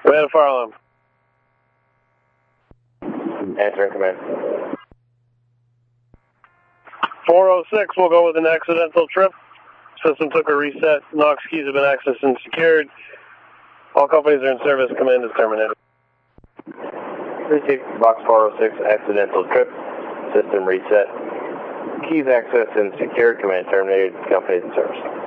We had a fire alarm. Answering command. 406, we'll go with an accidental trip. System took a reset. Knox keys have been accessed and secured. All companies are in service. Command is terminated. Received box 406, accidental trip. System reset. Keys accessed and secured. Command terminated. Company is in service.